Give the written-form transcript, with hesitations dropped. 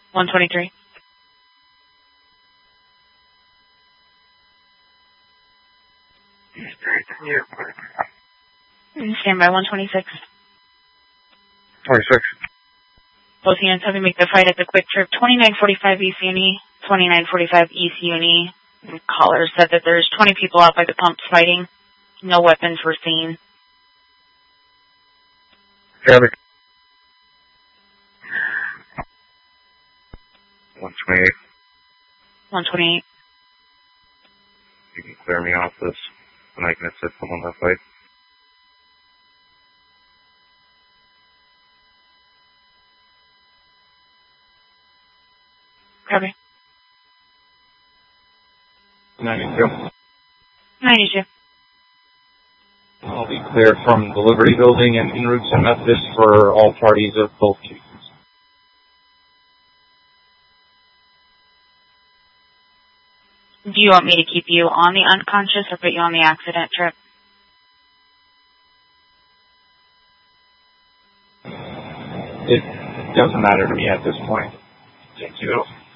123. Stand by 126. 26. Both units having make the fight at the Quick Trip 2945 ECUNE, 2945 ECUNE. The caller said that there's 20 people out by the pumps fighting. No weapons were seen. Copy. 128. 128. You can clear me off this when I can assist them on that fight. Copy. 92. 92. I'll be cleared from the Liberty Building and en route to Memphis for all parties of both cases. Do you want me to keep you on the unconscious or put you on the accident trip? It doesn't matter to me at this point. Thank you.